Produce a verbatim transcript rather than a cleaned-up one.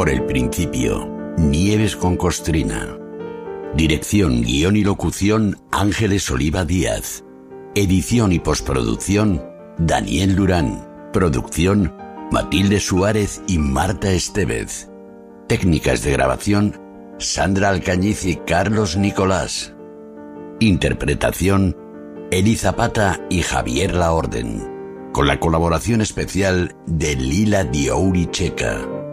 Por el principio, Nieves con Costrina. Dirección, guión y locución, Ángeles Oliva Díaz. Edición y postproducción, Daniel Durán. Producción, Matilde Suárez y Marta Estevez. Técnicas de grabación, Sandra Alcañiz y Carlos Nicolás. Interpretación, Eli Zapata y Javier Laorden. Con la colaboración especial de Lila Diouri Checa.